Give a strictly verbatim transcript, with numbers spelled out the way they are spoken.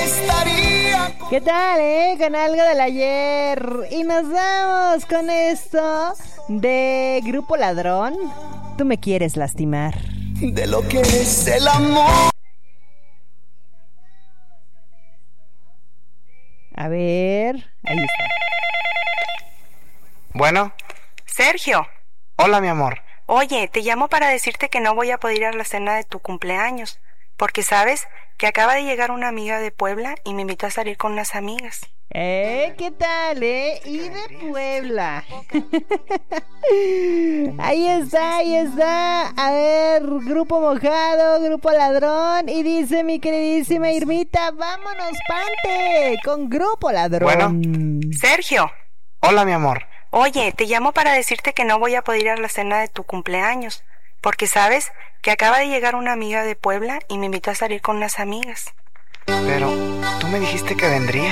estaría. ¿Qué tal, eh? Con algo del ayer. Y nos vamos con esto de Grupo Ladrón. Tú me quieres lastimar. De lo que es el amor. A ver, ahí está. Bueno. Sergio. Hola, mi amor. Oye, te llamo para decirte que no voy a poder ir a la cena de tu cumpleaños, porque sabes que acaba de llegar una amiga de Puebla y me invitó a salir con unas amigas. Eh, ¿qué tal, eh? Y de Puebla. Ahí está, ahí está. A ver, Grupo Mojado, Grupo Ladrón. Y dice mi queridísima Irmita, vámonos, Pante, con Grupo Ladrón. Bueno. Sergio. Hola, mi amor. Oye, te llamo para decirte que no voy a poder ir a la cena de tu cumpleaños, porque sabes que acaba de llegar una amiga de Puebla y me invitó a salir con unas amigas. Pero tú me dijiste que vendrías.